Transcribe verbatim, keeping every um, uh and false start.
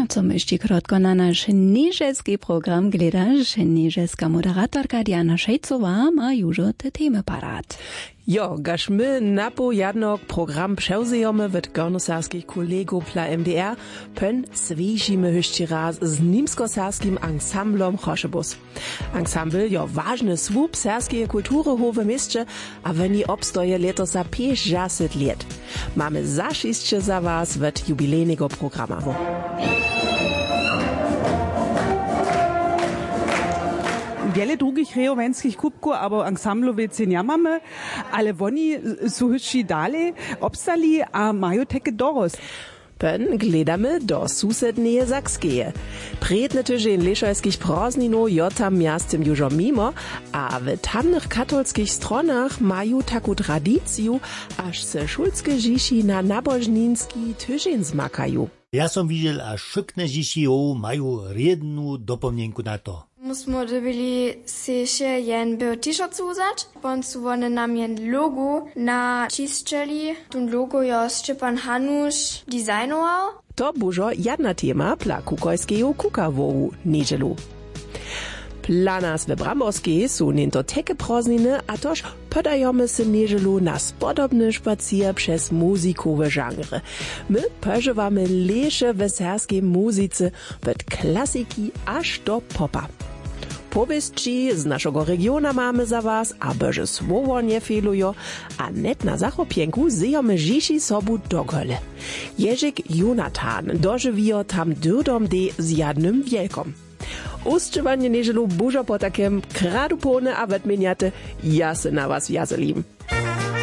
co myście krótko na nasz niżeski program gledasz, niżeska moderatorka Diana Szejcowa ma już te temy parat. Jo, gaż my napo jadnog program przełzejemy wet gornosarskich kolegów dla M D R, pen swijsimy hyście raz z nimsko-sarskim ensemblom Choszebus. Ensemble jo ważny słup sarskiej kultury w mieście, a weni obstoje letosa pięćdziesiąt lat. Mamy zaszyście za was wet jubilejnego programa. Wiele drugich rejowenskich kubków, aber ensemblowe nie mamy, ale oni są jeszcze dalej obstali, a mają takie dorost. Pen gledamy do susedneje Sakskeje. Predne tydzień leszajskich prazdninów jo tam miastem już mimo, a w tamnych katolskich stronach mają taką tradycję, aż se szulskie dzieci na nabożninski tydzień zmakają. Ja som widziel, a szykne dzieci mają jedną dopomnienku na to. Musimy dobili się jen był t-shirt zuzać, pon su one nam jen logo na cisczeli. Tun logo jo Szczepan Hanusz designował. To bużo jedna tema dla kukojskiego kukawołu niedzielu. Planas w Bramborskiej są niento teke prazdniny, a toż podajemy się niedzielu na spodobny spacer przez muzikowe żangry. My pożywamy lesze w serskiej muzyce, od klasyki aż do popa. Powieści z naszego regiona mamy za was, a boże słowo nie fehlujo, a net na zachopienku zjemy dzieci sobu dogole. Jeżyk Jonathan dożywijo tam durdom de z jednym wielkom. Uszczywanie niedzielu bużo po takim kradu pone a wetmeniate, ja se na was jazelim.